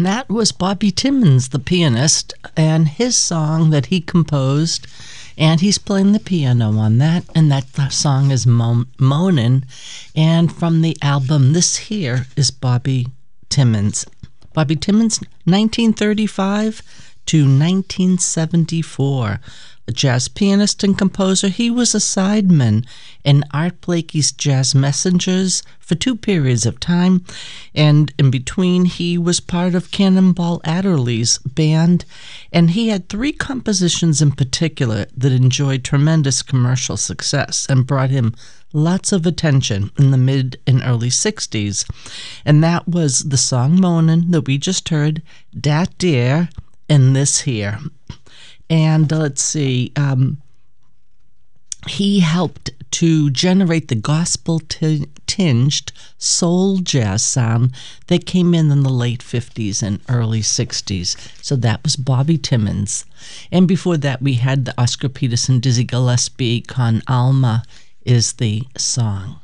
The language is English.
And that was Bobby Timmons, the pianist, and his song that he composed, and he's playing the piano on that, and that song is Moanin', and from the album, this here is Bobby Timmons. Bobby Timmons, 1935 to 1974. A jazz pianist and composer, he was a sideman in Art Blakey's Jazz Messengers for 2 periods of time, and in between he was part of Cannonball Adderley's band, and he had 3 compositions in particular that enjoyed tremendous commercial success and brought him lots of attention in the mid and early 60s, and that was the song Moanin' that we just heard, Dat Deer, and this here. And let's see, he helped to generate the gospel-tinged soul jazz sound that came in the late 50s and early 60s. So that was Bobby Timmons. And before that, we had the Oscar Peterson, Dizzy Gillespie, Con Alma is the song.